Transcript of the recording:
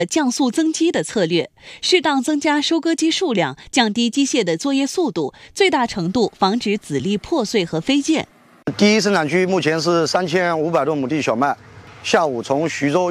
降速增机的策略，适当增加收割机数量，降低机械的作业速度，最大程度防止籽粒破碎和飞溅。 第一生产区目前是3500多亩地小麦，下午从徐州